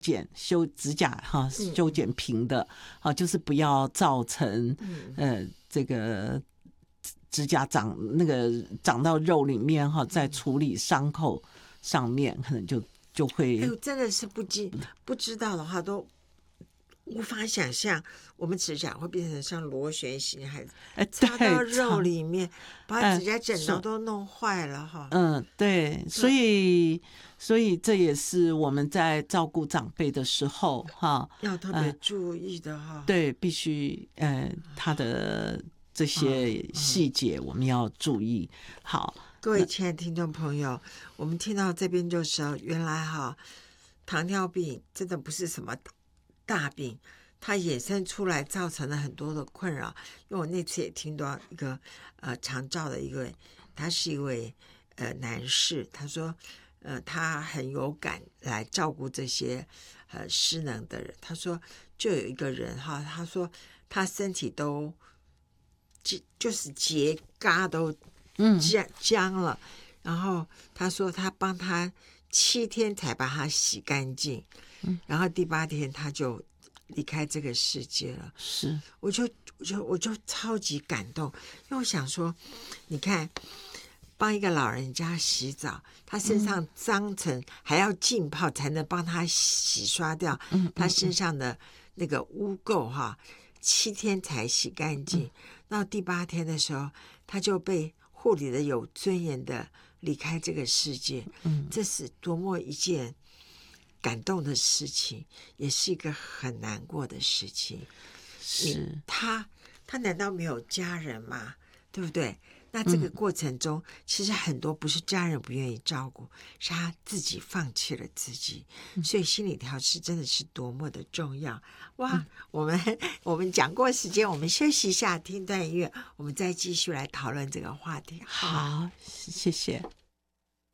修指甲哈，修剪平的，就是不要造成这个指甲长到肉里面哈，在处理伤口上面可能就会。 哎呦，真的是不知道的话都无法想象，我们指甲会变成像螺旋形，还插到肉里面，把指甲剪刀都弄坏了哈。 对，所以这也是我们在照顾长辈的时候哈， 要特别注意的哈。 对，必须他的这些细节我们要注意。好， 各位亲爱的听众朋友，我们听到这边就知道，原来哈，糖尿病真的不是什么大病，它衍生出来造成了很多的困扰。因为我那次也听到一个长照的他是一位男士，他说他很有感来照顾这些失能的人。他说就有一个人哈，他说他身体都就是结痂都僵了，然后他说他帮他7天才把它洗干净，然后第8天他就离开这个世界了。 是， 我就超级感动，因为我想说，你看，帮一个老人家洗澡，他身上脏尘还要浸泡才能帮他洗刷掉他身上的那个污垢哈，7天才洗干净，到第8天的时候，他就被护理的有尊严的离开这个世界。这是多么一件感动的事情，也是一个很难过的事情。 是他难道没有家人吗？对不对？那这个过程中，其实很多不是家人不愿意照顾，是他自己放弃了自己。所以心理调试真的是多么的重要。哇，我们讲过时间，我们休息一下，听段音乐，我们再继续来讨论这个话题。 好，谢谢。